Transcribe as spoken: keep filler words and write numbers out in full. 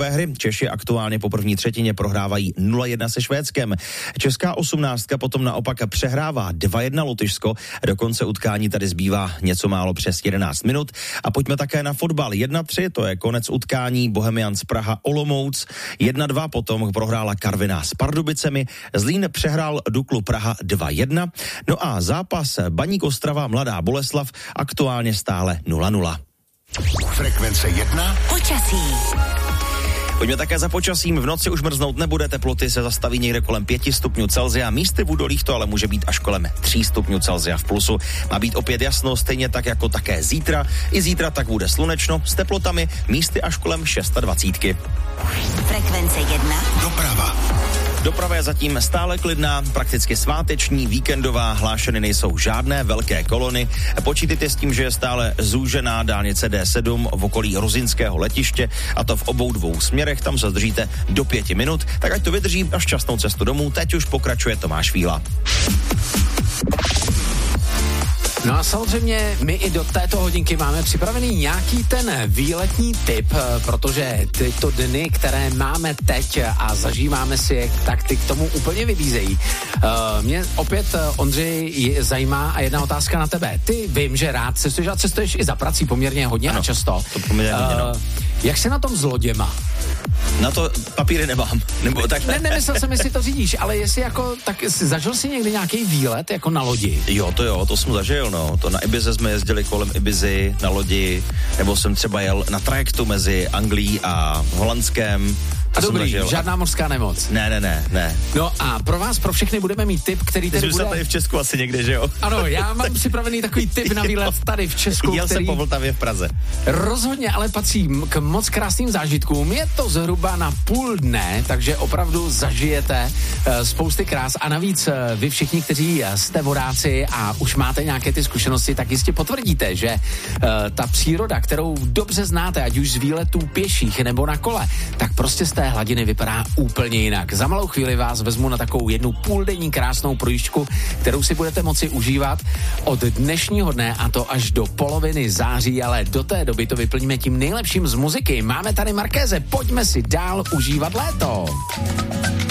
hry. Češi aktuálně po první třetině prohrávají nula jedna se Švédskem. Česká osmnáctka potom naopak přehrává dva jedna Lotyšsko. Do konce utkání tady zbývá něco málo přes jedenáct minut. A pojďme také na fotbal. jedna tři, to je konec utkání. Bohemians Praha Olomouc. jedna dva potom prohrála Karviná s Pardubicemi. Zlín přehrál Duklu Praha dva jedna. No a zápas Baník Ostrava Mladá Boleslav aktuálně stále nula nula. Frekvence jedna. Počasí. Pojďme také za počasím. V noci už mrznout nebude, teploty se zastaví někde kolem pěti stupňů Celsia. Místy v údolích to ale může být až kolem tří stupňů Celsia v plusu. Má být opět jasno, stejně tak jako také zítra. I zítra tak bude slunečno s teplotami místy až kolem dvacet šest. Frekvence jedna. Doprava. Doprava je zatím stále klidná, prakticky sváteční, víkendová, hlášeny nejsou žádné velké kolony. Počítejte s tím, že je stále zúžená dálnice D sedm v okolí Ruzinského letiště, a to v obou dvou směrech, tam se zdržíte do pěti minut, tak ať to vydrží až šťastnou cestu domů. Teď už pokračuje Tomáš Víla. No a samozřejmě my i do této hodinky máme připravený nějaký ten výletní tip, protože tyto dny, které máme teď a zažíváme si je, tak ty k tomu úplně vybízejí. Uh, mě opět, Ondřej, zajímá a jedna otázka na tebe. Ty vím, že rád cestuješ a cestuješ i za prací poměrně hodně ano, a často. To poměrně hodně, no. Uh, jak se na tom s loděma? Na to papíry nemám. Nebo tak ne, nemyslel jsem, jestli to řídíš, ale jestli jako, tak jsi, zažil jsi někdy nějaký výlet jako na lodi? Jo, to jo, to jsem zažil, no. To na Ibize jsme jezdili kolem Ibizy na lodi, nebo jsem třeba jel na trajektu mezi Anglií a Holandskem. A dobrý, zažil. Žádná mořská nemoc. Ne, ne, ne, ne. No a pro vás, pro všechny budeme mít tip, který tady bude... tady v Česku asi někde, že jo? Ano, já mám připravený takový tip na výlet tady v Česku, Jel který... jsem po Vltavě v Praze. Rozhodně, ale patří k moc krásným zážitkům. Je to zhruba na půl dne, takže opravdu zažijete uh, spousty krás a navíc uh, vy všichni, kteří jste vodáci a už máte nějaké ty zkušenosti, tak jistě potvrdíte, že uh, ta příroda, kterou dobře znáte, ať už z výletů pěších nebo na kole, tak prostě z té hladiny vypadá úplně jinak. Za malou chvíli vás vezmu na takovou jednu půldenní krásnou projížďku, kterou si budete moci užívat od dnešního dne, a to až do poloviny září, ale do té doby to vyplníme tím nejlepším z muziky. Máme tady Markéze, pojďme si dál užívat léto.